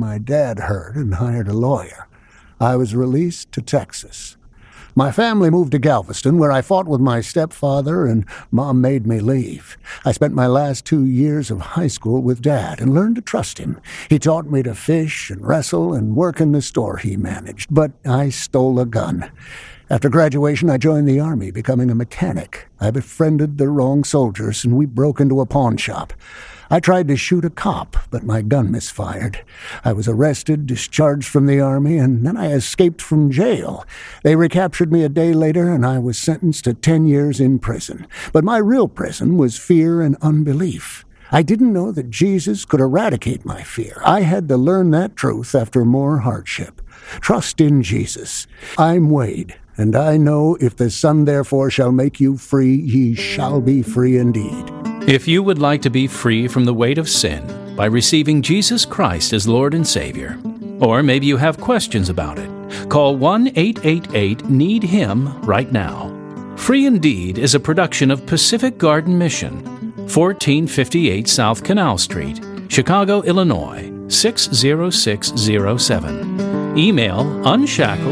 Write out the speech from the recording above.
my dad heard and hired a lawyer. I was released to Texas. My family moved to Galveston, where I fought with my stepfather, and Mom made me leave. I spent my last 2 years of high school with Dad and learned to trust him. He taught me to fish and wrestle and work in the store he managed, but I stole a gun. After graduation, I joined the Army, becoming a mechanic. I befriended the wrong soldiers, and we broke into a pawn shop. I tried to shoot a cop, but my gun misfired. I was arrested, discharged from the Army, and then I escaped from jail. They recaptured me a day later, and I was sentenced to 10 years in prison. But my real prison was fear and unbelief. I didn't know that Jesus could eradicate my fear. I had to learn that truth after more hardship. Trust in Jesus. I'm Wade, and I know if the Son therefore shall make you free, ye shall be free indeed. If you would like to be free from the weight of sin by receiving Jesus Christ as Lord and Savior, or maybe you have questions about it, call 1-888-NEED-HIM right now. Free Indeed is a production of Pacific Garden Mission, 1458 South Canal Street, Chicago, Illinois, 60607. Email unshackled